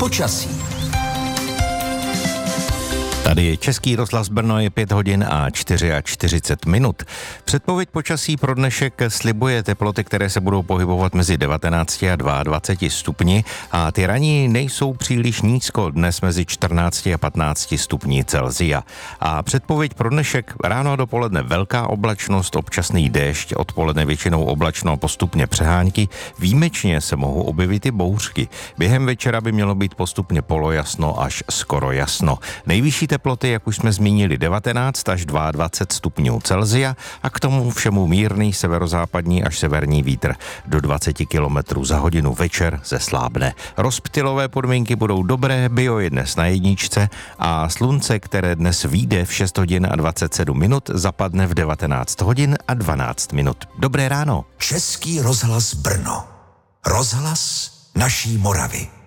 počasí. Tady je Český rozhlas Brno, je 5 hodin a 44 minut. Předpověď počasí pro dnešek slibuje teploty, které se budou pohybovat mezi 19 a 22 stupni a ty ranní nejsou příliš nízko, dnes mezi 14 a 15 stupni Celsia. A předpověď pro dnešek ráno a dopoledne velká oblačnost, občasný déšť, odpoledne většinou oblačno, postupně přehánky, výjimečně se mohou objevit i bouřky. Během večera by mělo být postupně polojasno až skoro jasno. Nejvyšší teploty, jak už jsme zmínili, 19 až 22 stupňů Celsia a k tomu všemu mírný severozápadní až severní vítr do 20 km za hodinu, večer zeslábne. Rozptylové podmínky budou dobré, bio je dnes na jedničce a slunce, které dnes vyjde v 6 hodin a 27 minut, zapadne v 19 hodin a 12 minut. Dobré ráno. Český rozhlas Brno. Rozhlas naší Moravy.